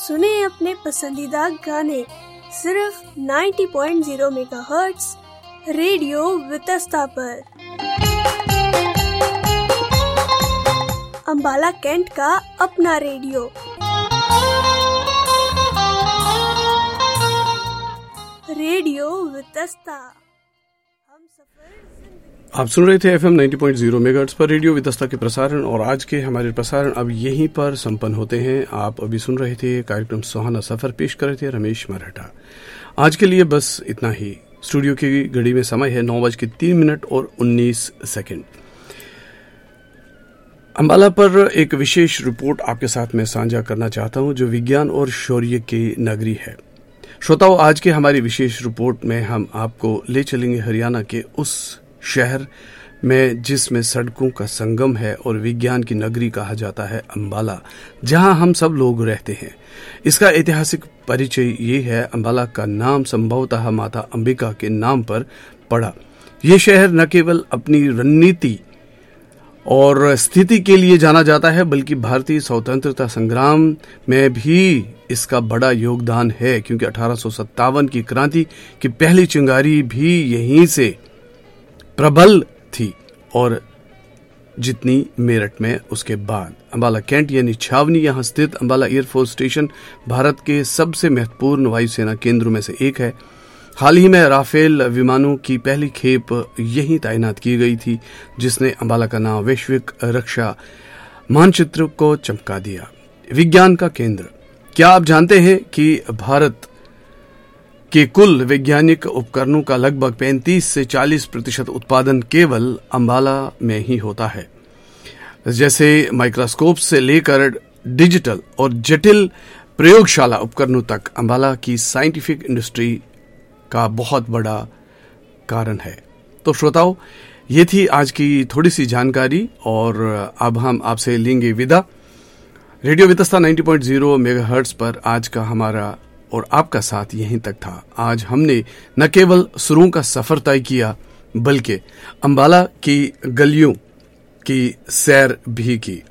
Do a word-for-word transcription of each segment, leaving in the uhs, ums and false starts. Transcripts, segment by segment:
सुने अपने पसंदीदा गाने सिर्फ नब्बे point zero megahertz radio Vitasta पर। अंबाला कैंट का अपना रेडियो। रेडियो वितस्ता। हम सफर आप सुन रहे थे एफ एम नब्बे पॉइंट ज़ीरो मेगाहर्ट्ज़ पर रेडियो वितस्ता के प्रसारण, और आज के हमारे प्रसारण अब यहीं पर संपन्न होते हैं। आप अभी सुन रहे थे कार्यक्रम सुहाना सफर, पेश कर रहे थे रमेश मराठा। आज के लिए बस इतना ही। स्टूडियो की घड़ी में समय है नौ बज के तीन मिनट और उन्नीस सेकंड। अंबाला पर एक विशेष रिपोर्ट आपके साथ मैं साझा करना चाहता हूं, जो विज्ञान और शौर्य की नगरी है। श्रोताओं, आज के हमारी विशेष रिपोर्ट में हम आपको ले चलेंगे हरियाणा के उस शहर में जिसमें सड़कों का संगम है और विज्ञान की नगरी कहा जाता है अंबाला, जहां हम सब लोग रहते हैं। इसका ऐतिहासिक परिचय ये है, अंबाला का नाम संभवतः माता अंबिका के नाम पर पड़ा। ये शहर न केवल अपनी रणनीति और स्थिति के लिए जाना जाता है, बल्कि भारतीय स्वतंत्रता संग्राम में भी इसका बड़ा योगदान है, क्योंकि अठारह सौ सत्तावन की क्रांति की पहली चिंगारी भी यहीं से प्रबल थी, और जितनी मेरठ में उसके बाद। अंबाला कैंट यानी छावनी, यहां स्थित अंबाला एयरफोर्स स्टेशन भारत के सबसे महत्वपूर्ण वायुसेना केंद्रों में से एक है। हाल ही में राफेल विमानों की पहली खेप यहीं तैनात की गई थी, जिसने अंबाला का नाम वैश्विक रक्षा मानचित्र को चमका दिया। विज्ञान का केंद्र। क्या आप जानते हैं कि भारत के कुल वैज्ञानिक उपकरणों का लगभग पैंतीस से चालीस प्रतिशत उत्पादन केवल अंबाला में ही होता है। जैसे माइक्रोस्कोप से लेकर डिजिटल और जटिल प्रयोगशाला उपकरणों तक अंबाला की साइंटिफिक इंडस्ट्री का बहुत बड़ा कारण है। तो श्रोताओं, ये थी आज की थोड़ी सी जानकारी, और अब हम आपसे लेंगे विदा। रेडियो वितस्ता नब्बे पॉइंट ज़ीरो मेगाहर्ट्ज़ पर आज का हमारा और आपका साथ यहीं तक था। आज हमने न केवल सुरों का सफर तय किया, बल्कि अंबाला की गलियों की सैर भी की।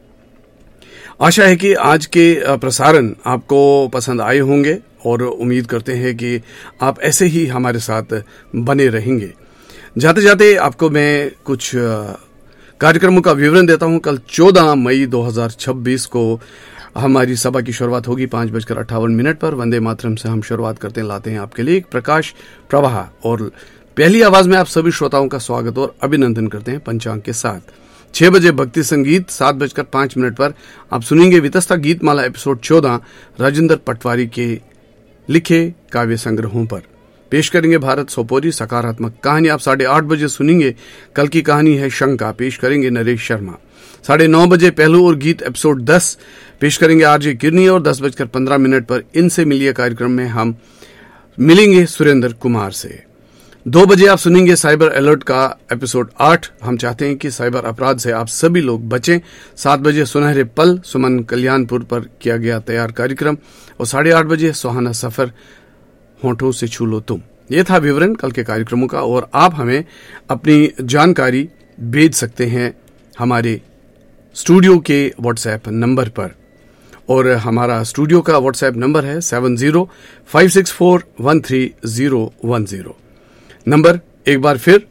आशा है कि आज के प्रसारण आपको पसंद आए होंगे, और उम्मीद करते हैं कि आप ऐसे ही हमारे साथ बने रहेंगे। जाते जाते आपको मैं कुछ कार्यक्रमों का विवरण देता हूं। कल चौदह मई दो हज़ार छब्बीस को हमारी सभा की शुरुआत होगी पांच बजकर अट्ठावन मिनट पर। वंदे मातरम से हम शुरुआत करते हैं, लाते हैं आपके लिए एक प्रकाश प्रवाह, और पहली आवाज में आप सभी श्रोताओं का स्वागत और अभिनंदन करते हैं पंचांग के साथ। छह बजे भक्ति संगीत, सात बजकर पांच मिनट पर आप सुनेंगे वितस्ता गीत माला एपिसोड चौदह, राजेंद्र पटवारी के लिखे काव्य संग्रहों पर। पेश करेंगे भारत सोपोरी सकारात्मक कहानी। आप साढ़े आठ बजे सुनेंगे कल की कहानी है शंका, पेश करेंगे नरेश शर्मा। साढ़े नौ बजे पहलू और गीत एपिसोड दस पेश करेंगे आरजे किरनी, और दस बजकर पंद्रह मिनट पर इनसे मिलिए कार्यक्रम में हम मिलेंगे सुरेंद्र कुमार से। दो बजे आप सुनेंगे साइबर अलर्ट का एपिसोड आठ। हम चाहते हैं कि साइबर अपराध से आप सभी लोग बचें। सात बजे सुनहरे पल सुमन कल्याणपुर पर किया गया तैयार कार्यक्रम, और साढ़े आठ बजे सुहाना सफर होठों से छू लो तुम। ये था विवरण कल के कार्यक्रमों का, और आप हमें अपनी जानकारी भेज सकते हैं हमारे स्टूडियो के व्हाट्सएप नंबर पर, और हमारा स्टूडियो का व्हाट्सएप नंबर है seven zero five six four one three zero one zero. Number एक बार फिर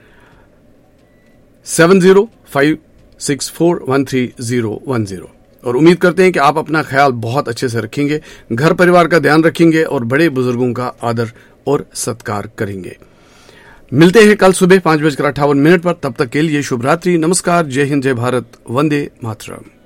seven zero five six four one three zero one zero. और उम्मीद करते हैं कि आप अपना ख्याल बहुत अच्छे से रखेंगे, घर परिवार का ध्यान रखेंगे, और बड़े बुजुर्गों का आदर और सत्कार करेंगे। मिलते हैं कल सुबह पांच बजकर अट्ठावन मिनट पर। तब तक के लिए शुभ रात्रि, नमस्कार, जय हिंद, जय भारत, वंदे मातरम।